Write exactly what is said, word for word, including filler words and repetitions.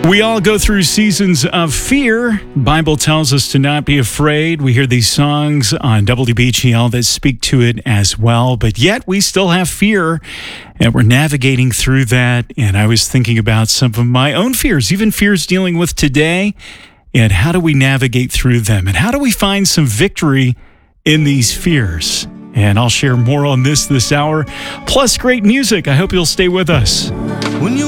We all go through seasons of fear. Bible tells us to not be afraid. We hear these songs on W B G L that speak to it as well, but yet we still have fear, and we're navigating through that. And I was thinking about some of my own fears, even fears dealing with today, and how do we navigate through them? And how do we find some victory in these fears? And I'll share more on this this hour, plus great music. I hope you'll stay with us. When you